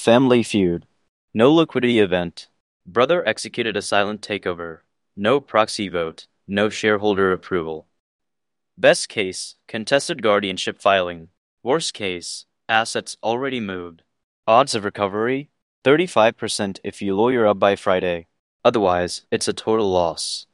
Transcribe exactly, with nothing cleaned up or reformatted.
Family feud. No liquidity event. Brother executed a silent takeover. No proxy vote. No shareholder approval. Best case, contested guardianship filing. Worst case, assets already moved. Odds of recovery, thirty-five percent if you lawyer up by Friday. Otherwise, it's a total loss.